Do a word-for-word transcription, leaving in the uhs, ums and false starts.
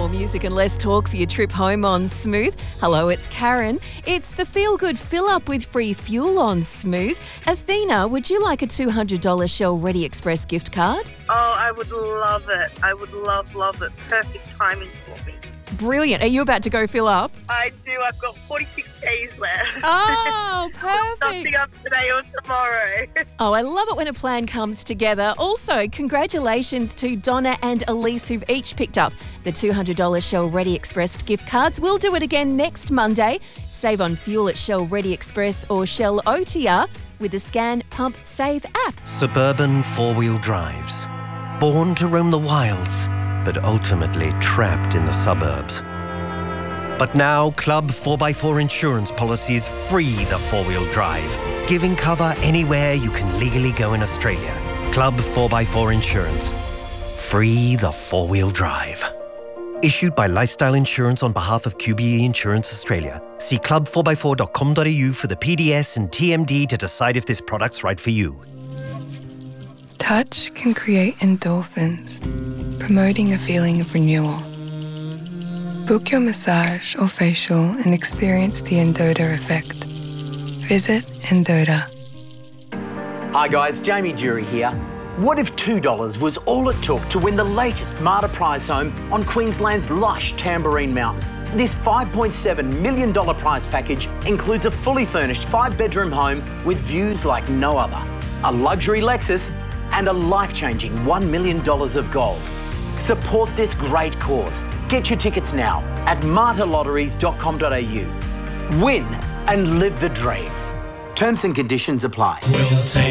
More music and less talk for your trip home on Smooth. Hello, it's Karen. It's the Feel Good Fill Up with free fuel on Smooth. Athena, would you like a two hundred dollars Shell Ready Express gift card? Oh, I would love it. I would love, love it. Perfect timing for me. Brilliant. Are you about to go fill up? I do. I've got forty-six days left. Oh, perfect. Something up today or tomorrow. Oh, I love it when a plan comes together. Also, congratulations to Donna and Elise, who've each picked up the two hundred dollars Shell Ready Express gift cards. We'll do it again next Monday. Save on fuel at Shell Ready Express or Shell O T R with the Scan Pump Save app. Suburban four-wheel drives. Born to roam the wilds, but ultimately trapped in the suburbs. But now, Club four by four insurance policies free the four-wheel drive, giving cover anywhere you can legally go in Australia. Club four by four Insurance. Free the four-wheel drive. Issued by Lifestyle Insurance on behalf of Q B E Insurance Australia. See club four by four dot com dot a u for the P D S and T M D to decide if this product's right for you. Touch can create endorphins, promoting a feeling of renewal. Book your massage or facial and experience the Endota effect. Visit Endota. Hi guys, Jamie Jury here. What if two dollars was all it took to win the latest Marta prize home on Queensland's lush Tamborine Mountain? This five point seven million dollars prize package includes a fully furnished five-bedroom home with views like no other, a luxury Lexus, and a life-changing one million dollars of gold. Support this great cause. Get your tickets now at marta lotteries dot com dot a u. Win and live the dream. Terms and conditions apply. We'll take